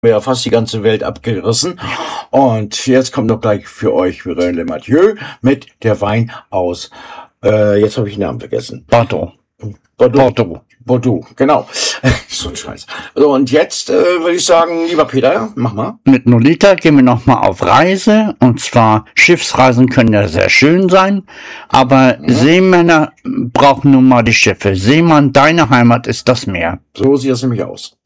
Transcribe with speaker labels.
Speaker 1: ja fast die ganze Welt abgerissen. Und jetzt kommt noch gleich für euch Verena Le Mathieu mit der Wein aus, jetzt habe ich den Namen vergessen. Bordeaux, genau. So ein Scheiß. So, und jetzt würde ich sagen, lieber Peter, mach mal.
Speaker 2: Mit Nolita gehen wir nochmal auf Reise. Und zwar, Schiffsreisen können ja sehr schön sein, aber Seemänner brauchen nun mal die Schiffe. Seemann, deine Heimat ist das Meer.
Speaker 1: So sieht das nämlich aus.